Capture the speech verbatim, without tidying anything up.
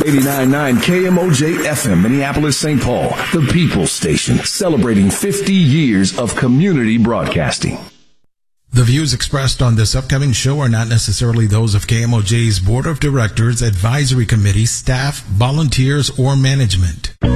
eighty-nine point nine K M O J F M, Minneapolis, Saint Paul, the People's Station, celebrating fifty years of community broadcasting. The views expressed on this upcoming show are not necessarily those of K M O J's Board of Directors, Advisory Committee, staff, volunteers, or management.